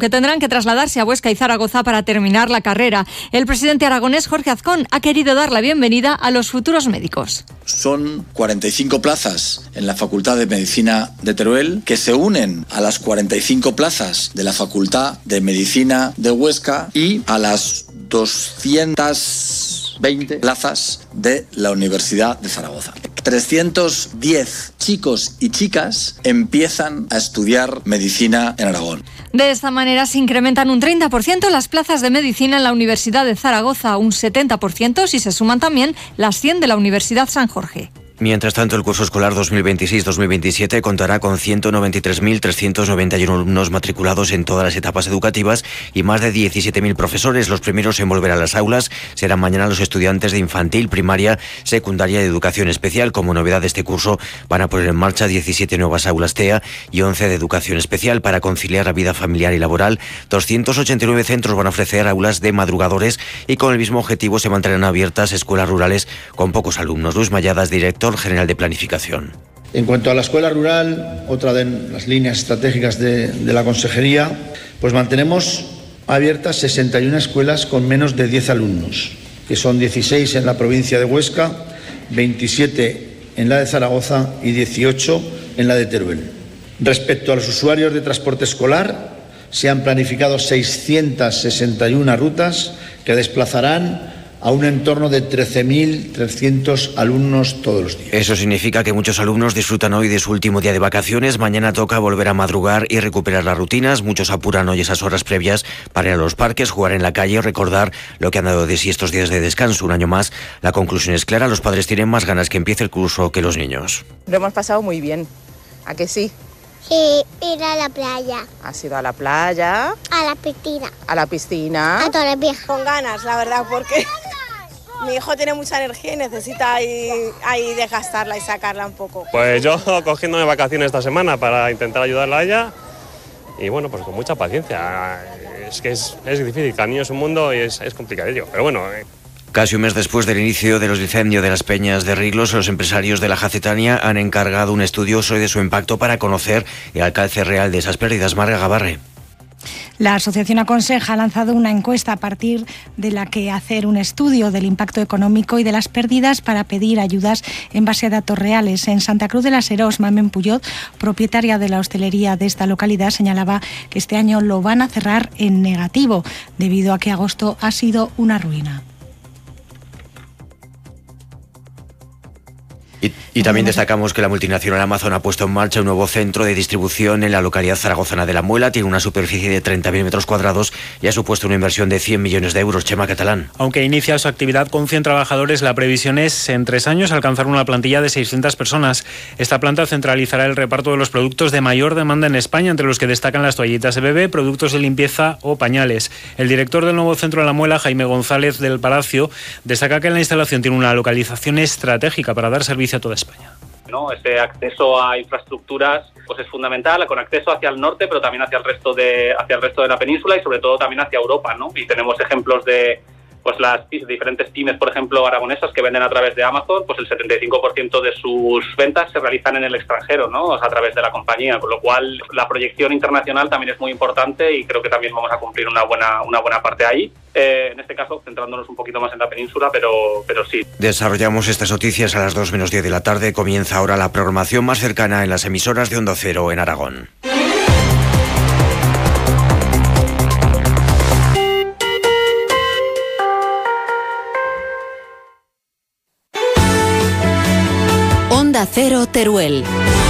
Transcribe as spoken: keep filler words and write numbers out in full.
aunque tendrán que trasladarse a Huesca y Zaragoza para terminar la carrera. El presidente aragonés, Jorge Azcón, ha querido dar la bienvenida a los futuros médicos. Son cuarenta y cinco plazas en la Facultad de Medicina de Teruel que se unen a las cuarenta y cinco plazas de la Facultad de Medicina de Huesca y a las doscientas veinte plazas de la Universidad de Zaragoza. trescientos diez chicos y chicas empiezan a estudiar medicina en Aragón. De esta manera se incrementan un treinta por ciento las plazas de medicina en la Universidad de Zaragoza, un setenta por ciento si se suman también las cien de la Universidad San Jorge. Mientras tanto, el curso escolar dos mil veintiséis dos mil veintisiete contará con ciento noventa y tres mil trescientos noventa y uno alumnos matriculados en todas las etapas educativas y más de diecisiete mil profesores. Los primeros en volver a las aulas serán mañana los estudiantes de infantil, primaria, secundaria y educación especial. Como novedad de este curso, van a poner en marcha diecisiete nuevas aulas T E A y once de educación especial para conciliar la vida familiar y laboral. doscientos ochenta y nueve centros van a ofrecer aulas de madrugadores y con el mismo objetivo se mantendrán abiertas escuelas rurales con pocos alumnos. Luis Malladas, director general de Planificación. En cuanto a la escuela rural, otra de las líneas estratégicas de, de la Consejería, pues mantenemos abiertas sesenta y una escuelas con menos de diez alumnos, que son dieciséis en la provincia de Huesca, veintisiete en la de Zaragoza y dieciocho en la de Teruel. Respecto a los usuarios de transporte escolar, se han planificado seiscientas sesenta y una rutas que desplazarán a un entorno de trece mil trescientos alumnos todos los días. Eso significa que muchos alumnos disfrutan hoy de su último día de vacaciones. Mañana toca volver a madrugar y recuperar las rutinas. Muchos apuran hoy esas horas previas para ir a los parques, jugar en la calle o recordar lo que han dado de sí estos días de descanso. Un año más, la conclusión es clara. Los padres tienen más ganas que empiece el curso que los niños. Lo hemos pasado muy bien. ¿A que sí? Sí, ir a la playa. ¿Has ido a la playa? A la piscina. ¿A la piscina? A todas viejas. Con ganas, la verdad, porque mi hijo tiene mucha energía y necesita ahí, ahí desgastarla y sacarla un poco. Pues yo cogiéndome vacaciones esta semana para intentar ayudarla a ella y bueno, pues con mucha paciencia. Es que es, es difícil, cada niño es un mundo y es, es complicadillo, pero bueno... Eh. Casi un mes después del inicio de los incendios de las Peñas de Riglos, los empresarios de la Jacetania han encargado un estudio sobre su impacto para conocer el alcance real de esas pérdidas. Marga Gabarre. La asociación Aconseja ha lanzado una encuesta a partir de la que hacer un estudio del impacto económico y de las pérdidas para pedir ayudas en base a datos reales. En Santa Cruz de la Serós, Mamen Puyot, propietaria de la hostelería de esta localidad, señalaba que este año lo van a cerrar en negativo, debido a que agosto ha sido una ruina. Y, y también destacamos que la multinacional Amazon ha puesto en marcha un nuevo centro de distribución en la localidad zaragozana de La Muela. Tiene una superficie de treinta mil metros cuadrados y ha supuesto una inversión de cien millones de euros. Chema Catalán. Aunque inicia su actividad con cien trabajadores, la previsión es en tres años alcanzar una plantilla de seiscientas personas. Esta planta centralizará el reparto de los productos de mayor demanda en España, entre los que destacan las toallitas de bebé, productos de limpieza o pañales. El director del nuevo centro de La Muela, Jaime González del Palacio, destaca que la instalación tiene una localización estratégica para dar servicio a toda España. ¿No? Ese acceso a infraestructuras pues es fundamental, con acceso hacia el norte, pero también hacia el resto de hacia el resto de la península y sobre todo también hacia Europa, ¿no? Y tenemos ejemplos de pues las diferentes pymes, por ejemplo, aragonesas que venden a través de Amazon, pues el setenta y cinco por ciento de sus ventas se realizan en el extranjero, ¿no? O sea, a través de la compañía, con lo cual la proyección internacional también es muy importante y creo que también vamos a cumplir una buena una buena parte ahí. Eh, en este caso, centrándonos un poquito más en la península, pero, pero sí. Desarrollamos estas noticias a las dos menos diez de la tarde. Comienza ahora la programación más cercana en las emisoras de Onda Cero en Aragón. Onda Cero Teruel.